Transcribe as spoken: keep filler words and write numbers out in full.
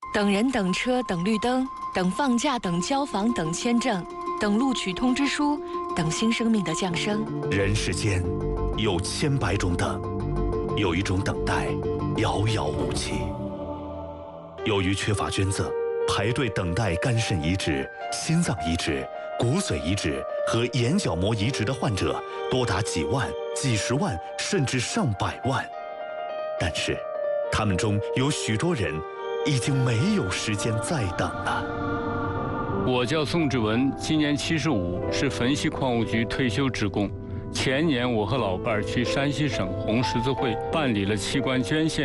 等人、等车、等绿灯，等放假、等交房、等签证，等录取通知书，等新生命的降生。 人世间有千百种等，有一种等待遥遥无期。由于缺乏捐赠，排队等待肝肾移植、心脏移植、骨髓移植和眼角膜移植的患者多达几万、几十万，甚至上百万。但是，他们中有许多人已经没有时间再等了。 我叫宋志文，今年七十五，是汾西矿务局退休职工。前年，我和老伴儿去山西省红十字会办理了器官捐献